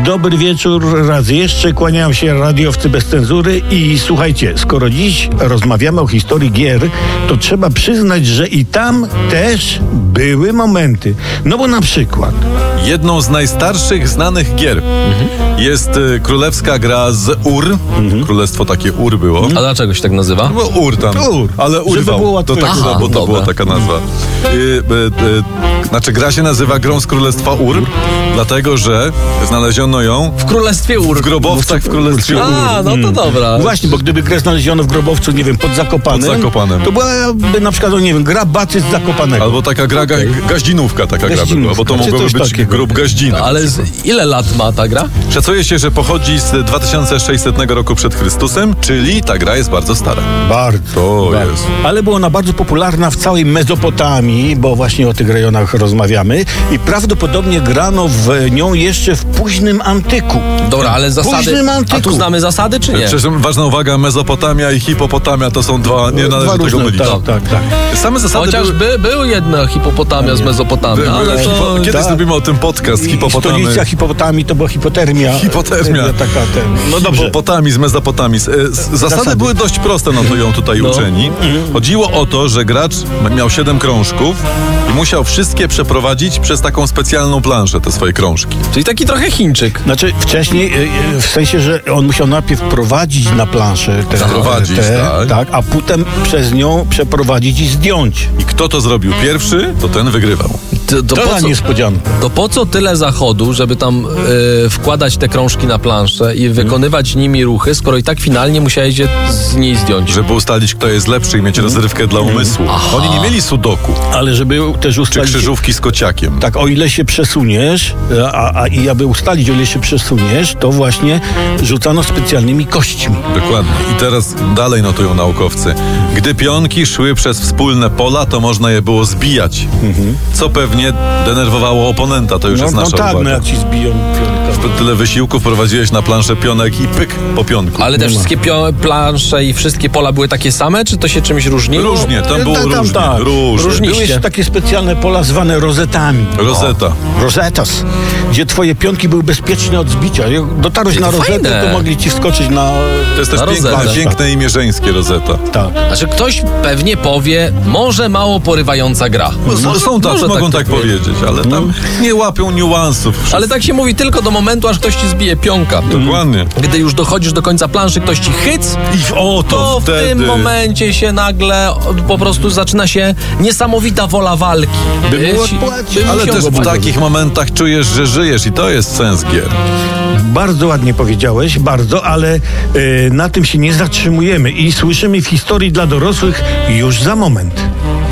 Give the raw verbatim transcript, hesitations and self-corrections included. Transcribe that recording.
Dobry wieczór, raz jeszcze kłaniają się radiowcy bez cenzury i słuchajcie, skoro dziś rozmawiamy o historii gier, to trzeba przyznać, że i tam też były momenty. No bo na przykład jedną z najstarszych znanych gier mhm. jest y, królewska gra z Ur. Mhm. Królestwo takie Ur było. A dlaczego się tak nazywa? No Ur tam, Ur. ale urwał. To tak, Aha, bo to dobra. była taka nazwa. Y, y, y, znaczy gra się nazywa grą z Królestwa Ur, Ur. dlatego że znaleziono ją w Królestwie Ur. W grobowcach w Królestwie Ur. A, no to Mm. dobra. Właśnie, bo gdyby grę znaleziono w grobowcu, nie wiem, pod Zakopanem, Pod Zakopanem. to byłaby na przykład, no nie wiem, gra Bacy z Zakopanego. Albo taka gra Okay. ga, gaździnówka, taka gra by była, bo to Czy mogłoby coś być takiego. grób gaździny. Ale z, ile lat ma ta gra? Szacuje się, że pochodzi z dwa tysiące sześćsetnego roku przed Chrystusem, czyli ta gra jest bardzo stara. Bardzo. To bardzo. jest. Ale była ona bardzo popularna w całej Mezopotamii, bo właśnie o tych rejonach rozmawiamy i prawdopodobnie grano w nią jeszcze w późnym antyku. Dobra, ale zasady... Późnym antyku. A tu znamy zasady, czy nie? Przecież ważna uwaga, Mezopotamia i Hipopotamia to są dwa, nie należy Dwa tego różne, mylić. tak, tak, tak. Same zasady Chociaż były... by, był jedna hipopotamia z Mezopotamii, By, ale były, to... hipo... Kiedyś tak. zrobimy o tym podcast, I Hipopotamy. stolica hipopotamii to była hipotermia. Hipotermia. E, Taka ten. No dobrze. Hipopotamii z Mezopotamii. Z- z- Zasady, Zasady. były dość proste, notują tutaj No. uczeni. Chodziło o to, że gracz miał siedem krążków i musiał wszystkie przeprowadzić przez taką specjalną planszę, te swoje krążki. Czyli taki trochę Chińczyk. Znaczy wcześniej, e, e, w sensie, że on musiał najpierw prowadzić na planszę te, Prowadzić, te, tak. tak, a potem przez nią przeprowadzić i zdjąć. I kto to zrobił pierwszy, to ten wygrywał. To, to, To po za co, niespodzianka. to po co tyle zachodu, żeby tam y, wkładać te krążki na planszę i wykonywać nimi ruchy, skoro i tak finalnie musiałeś je z niej zdjąć? Żeby ustalić, kto jest lepszy i mieć rozrywkę dla umysłu. Aha. Oni nie mieli sudoku, Ale żeby też czy ustalić... krzyżówki z kociakiem. Tak, o ile się przesuniesz, a, a i aby ustalić, o ile się przesuniesz, to właśnie rzucano specjalnymi kośćmi. Dokładnie. I teraz dalej notują naukowcy. Gdy pionki szły przez wspólne pola, to można je było zbijać. Co pewnie denerwowało oponenta, to już No, jest no nasza tak, no uwaga. jak ci zbiją pionka. Tyle wysiłku wprowadziłeś na planszę pionek i pyk po pionku. Ale te wszystkie pio- plansze i wszystkie pola były takie same, czy to się czymś różniło? Różnie, tam było Tam, tam, różnie. tak. różnie. Różni- Były jeszcze takie specjalne pola zwane rozetami. Rozeta. Rosetas, gdzie twoje pionki były bezpieczne od zbicia. Jak dotarłeś To na rozetę, fajne. to mogli ci wskoczyć na... To jest też Na piękne, rozetę. piękne imię żeńskie, Rozeta. Tak. Znaczy ktoś pewnie powie, może mało porywająca gra. Są, są tacy, może mogą tak, tak powiedzieć, ale tam nie łapią niuansów. Ale tak się mówi tylko do momentu, aż ktoś ci zbije pionka. Dokładnie. Gdy już dochodzisz do końca planszy, ktoś ci chyc, I o to, to w wtedy... tym momencie się nagle o, po prostu zaczyna się niesamowita wola walki. By mu Ci- odpłacić. by mu Ale się też w odpłacić. takich momentach czujesz, że żyjesz i to jest sens gier. Bardzo ładnie powiedziałeś, bardzo, ale y, na tym się nie zatrzymujemy i słyszymy w historii dla dorosłych już za moment.